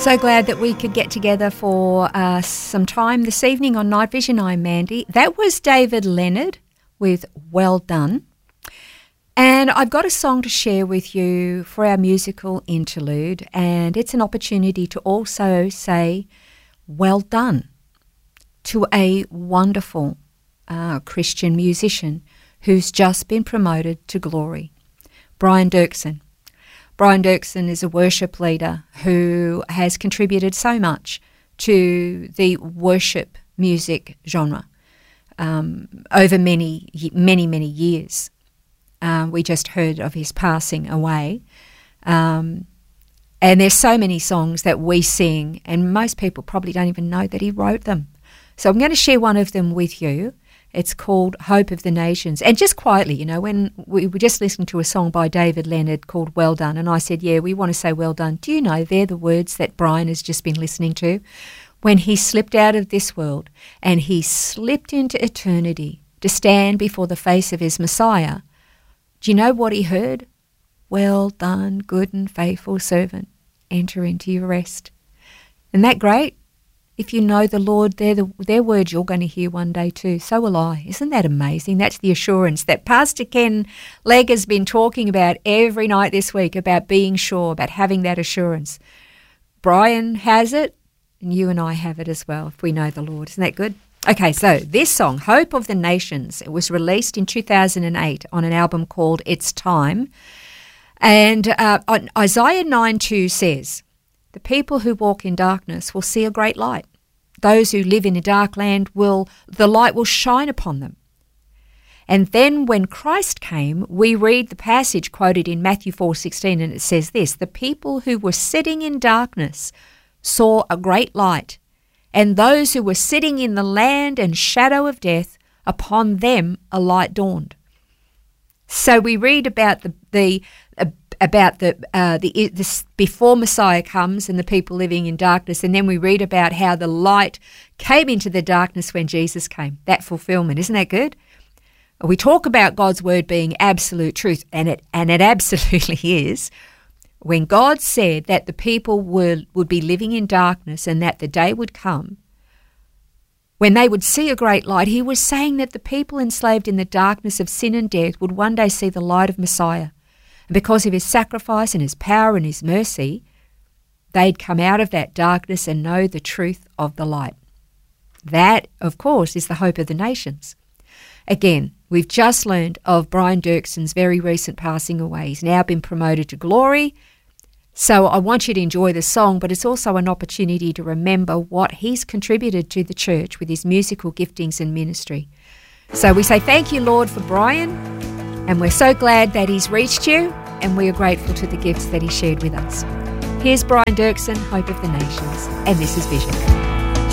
So glad that we could get together for some time this evening on Night Vision. I'm Mandy. That was David Leonard with Well Done. And I've got a song to share with you for our musical interlude, and it's an opportunity to also say well done to a wonderful Christian musician who's just been promoted to glory, Brian Doerksen. Brian Doerksen is a worship leader who has contributed so much to the worship music genre over many years. We just heard of his passing away. And there's so many songs that we sing, and most people probably don't even know that he wrote them. So I'm going to share one of them with you. It's called Hope of the Nations. And just quietly, you know, when we were just listening to a song by David Leonard called Well Done, and I said, yeah, we want to say well done. Do you know they're the words that Brian has just been listening to? When he slipped out of this world and he slipped into eternity to stand before the face of his Messiah, do you know what he heard? Well done, good and faithful servant. Enter into your rest. Isn't that great? If you know the Lord, they're words you're going to hear one day too. So will I. Isn't that amazing? That's the assurance that Pastor Ken Legg has been talking about every night this week, about being sure, about having that assurance. Brian has it, and you and I have it as well if we know the Lord. Isn't that good? Okay, so this song, Hope of the Nations, it was released in 2008 on an album called It's Time. And Isaiah 9:2 says, the people who walk in darkness will see a great light. Those who live in a dark land the light will shine upon them. And then when Christ came, we read the passage quoted in Matthew 4:16, and it says this, the people who were sitting in darkness saw a great light, and those who were sitting in the land and shadow of death, upon them a light dawned. So we read about the before Messiah comes and the people living in darkness, and then we read about how the light came into the darkness when Jesus came. That fulfillment, isn't that good? We talk about God's word being absolute truth, and it absolutely is. When God said that the people would be living in darkness and that the day would come when they would see a great light, he was saying that the people enslaved in the darkness of sin and death would one day see the light of Messiah. And because of his sacrifice and his power and his mercy, they'd come out of that darkness and know the truth of the light. That, of course, is the hope of the nations. Again, we've just learned of Brian Doerksen's very recent passing away. He's now been promoted to glory. So I want you to enjoy the song, but it's also an opportunity to remember what he's contributed to the church with his musical giftings and ministry. So we say thank you, Lord, for Brian, and we're so glad that he's reached you, and we are grateful to the gifts that he shared with us. Here's Brian Doerksen, Hope of the Nations, and this is Vision.